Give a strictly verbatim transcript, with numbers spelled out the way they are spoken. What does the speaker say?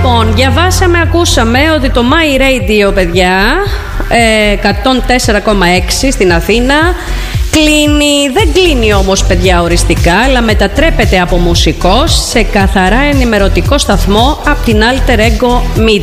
Λοιπόν, διαβάσαμε, ακούσαμε ότι το My Radio, παιδιά, εκατόν τέσσερα κόμμα έξι στην Αθήνα, κλείνει, δεν κλείνει όμως, παιδιά, οριστικά, αλλά μετατρέπεται από μουσικός σε καθαρά ενημερωτικό σταθμό από την Alter Ego Media.